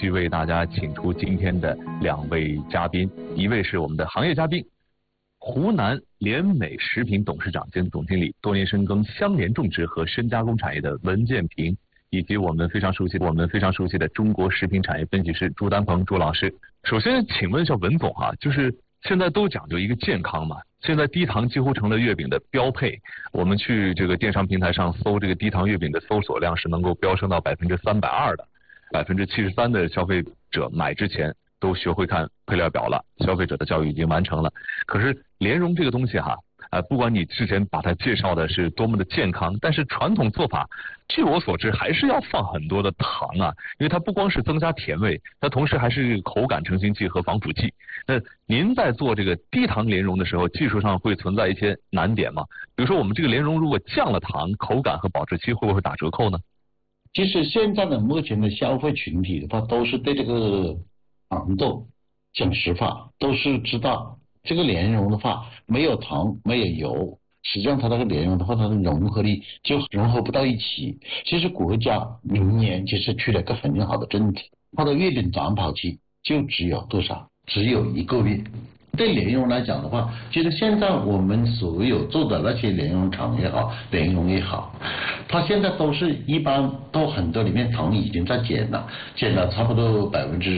续为大家请出今天的2位嘉宾，一位是我们的行业嘉宾，湖南联美食品董事长兼总经理，多年深耕香莲种植和深加工产业的文建平，以及我们非常熟悉的中国食品产业分析师朱丹鹏朱老师。首先，请问一下文总啊，就是现在都讲究一个健康嘛，现在低糖几乎成了月饼的标配。我们去这个电商平台上搜这个低糖月饼的搜索量是能够飙升到320%的，73%的消费者买之前都学会看配料表了，消费者的教育已经完成了。可是莲蓉这个东西哈，不管你之前把它介绍的是多么的健康，但是传统做法，据我所知还是要放很多的糖啊，因为它不光是增加甜味，它同时还是口感成型剂和防腐剂。那您在做这个低糖莲蓉的时候，技术上会存在一些难点吗？比如说我们这个莲蓉如果降了糖，口感和保质期会不会打折扣呢？ 其实现在的目前的消费群体的话，都是对这个糖豆讲实话，都是知道这个莲蓉的话没有糖没有油，实际上它那个莲蓉的话，它的融合力就融合不到一起。其实国家明年其实出了个很好的政策，它的月饼短保期就只有多少？只有1个月。对莲蓉来讲的话，其实现在我们所有做的那些莲蓉厂也好，莲蓉也好，它现在都是一般都很多里面糖已经在减了差不多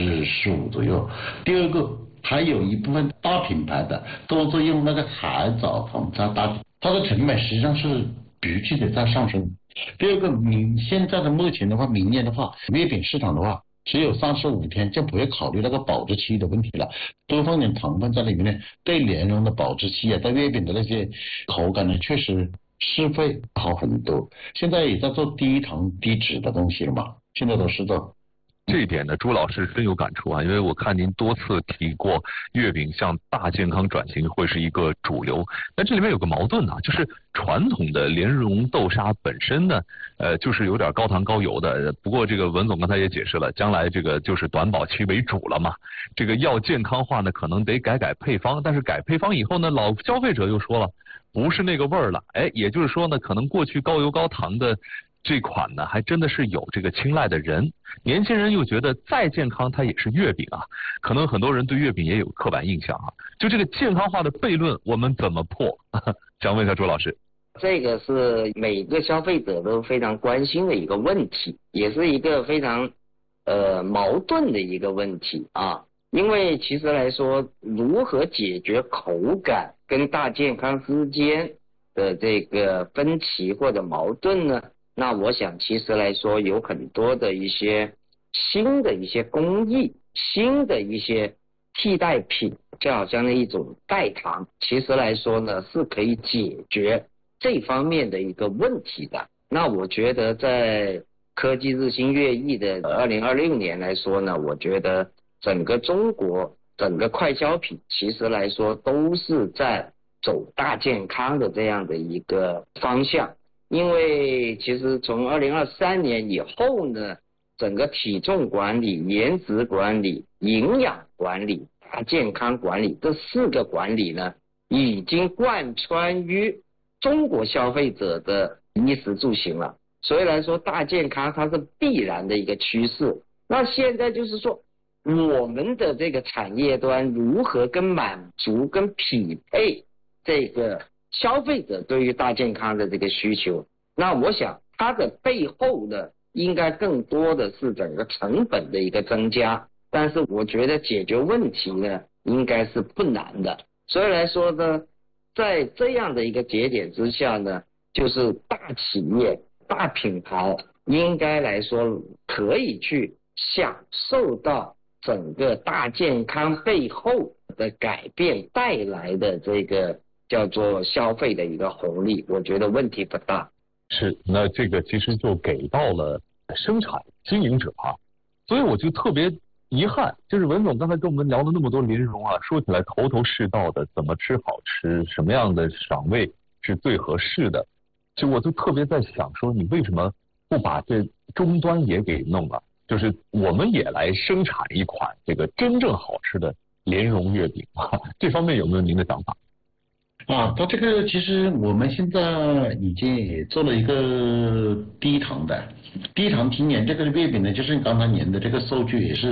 15%左右。第二个，还有一部分大品牌的都在用那个海藻糖在搭，它的成本实际上是急剧的在上升。第二个，现在的目前的话，明年的话，月饼市场的话，只有35天就不会考虑那个保质期的问题了，多放点糖分在里面呢，对莲蓉的保质期啊，对月饼的那些口感呢，确实是会好很多。现在也在做低糖低脂的东西了嘛，现在都是做。 这一点呢，朱老师深有感触啊，因为我看您多次提过，月饼向大健康转型会是一个主流。但这里面有个矛盾啊，就是传统的莲蓉豆沙本身呢，就是有点高糖高油的。不过这个文总刚才也解释了，将来这个就是短保期为主了嘛。这个要健康化呢，可能得改配方，但是改配方以后呢，老消费者又说了，不是那个味儿了。也就是说呢，可能过去高油高糖的这款呢，还真的是有这个青睐的人，年轻人又觉得再健康它也是月饼啊，可能很多人对月饼也有刻板印象啊。就这个健康化的悖论，我们怎么破？想问一下朱老师。 这个是每个消费者都非常关心的一个问题，也是一个非常矛盾的一个问题啊。因为其实来说，如何解决口感跟大健康之间的这个分歧或者矛盾呢？那我想其实来说有很多的一些新的一些工艺，新的一些替代品，就好像那一种代糖，其实来说呢是可以解决这方面的一个问题的。那我觉得在科技日新月异的2026年来说呢，我觉得整个中国整个快消品其实来说都是在走大健康的这样的一个方向。因为其实从2023年以后呢，整个体重管理、颜值管理、营养管理、大健康管理这4个管理呢，已经贯穿于中国消费者的衣食住行了。所以来说，大健康它是必然的一个趋势。那现在就是说，我们的这个产业端如何跟满足、跟匹配这个消费者对于大健康的这个需求，那我想它的背后呢，应该更多的是整个成本的一个增加，但是我觉得解决问题呢，应该是不难的。所以来说呢，在这样的一个节点之下呢，就是大企业、大品牌应该来说可以去享受到整个大健康背后的改变带来的这个叫做消费的一个红利，我觉得问题不大。 是，那这个其实就给到了生产经营者啊，所以我就特别遗憾，就是文总刚才跟我们聊了那么多莲蓉啊，说起来头头是道的，怎么吃好吃，什么样的赏味是最合适的，就我就特别在想说，你为什么不把这终端也给弄了？就是我们也来生产一款这个真正好吃的莲蓉月饼啊，这方面有没有您的想法？ 它这个其实我们现在已经也做了一个低糖的，低糖今年这个月饼呢，就是刚才您的这个数据也是